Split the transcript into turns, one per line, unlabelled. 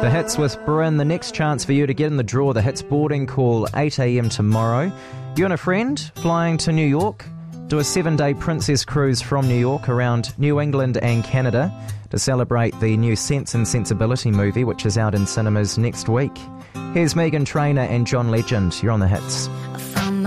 The Hits with Bryn, the next chance for you to get in the draw. The Hits boarding call, 8 a.m. tomorrow. You and a friend flying to New York. Do a 7-day Princess cruise from New York around New England and Canada to celebrate the new Sense and Sensibility movie, which is out in cinemas next week. Here's Meghan Trainor and John Legend. You're on The Hits.